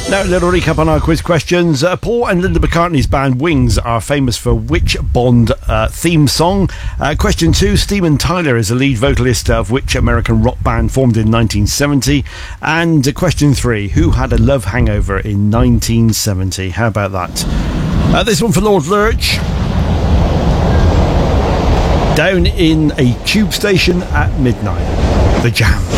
Now, a little recap on our quiz questions. Paul and Linda McCartney's band Wings are famous for which Bond theme song? Question 2, Steven Tyler is the lead vocalist of which American rock band formed in 1970? And question 3, who had a love hangover in 1970? How about that? This one for Lord Lurch. Down in a tube station at midnight. The Jam.